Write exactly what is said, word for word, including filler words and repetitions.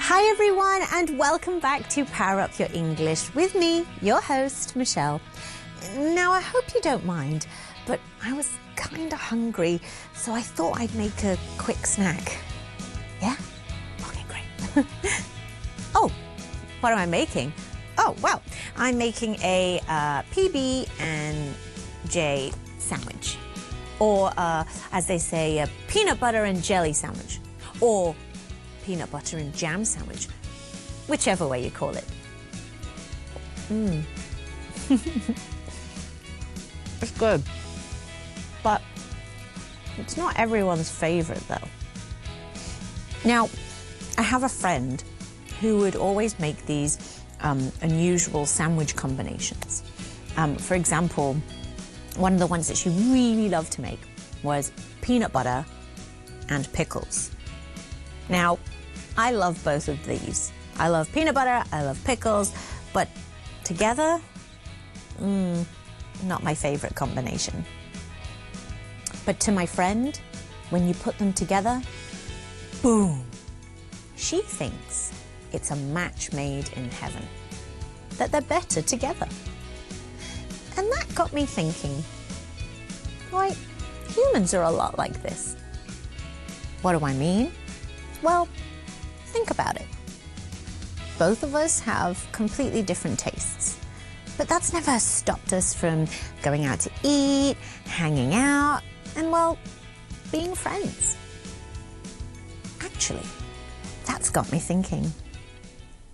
Hi everyone, and welcome back to Power Up Your English with me, your host, Michelle. Now, I hope you don't mind, but I was kind of hungry, so I thought I'd make a quick snack. Yeah? Okay, great. Oh, what am I making? Oh, well, I'm making a uh, P B and J sandwich, or uh, as they say, a peanut butter and jelly sandwich, or peanut butter and jam sandwich, whichever way you call it. Mmm. It's good, but it's not everyone's favorite though. Now, I have a friend who would always make these um, unusual sandwich combinations. Um, for example, one of the ones that she really loved to make was peanut butter and pickles. Now, I love both of these. I love peanut butter, I love pickles, but together, mm, not my favorite combination. But to my friend, when you put them together, boom, she thinks it's a match made in heaven, that they're better together. And that got me thinking, why, humans are a lot like this. What do I mean? Well, think about it. Both of us have completely different tastes, but that's never stopped us from going out to eat, hanging out, and, well, being friends. Actually, that's got me thinking.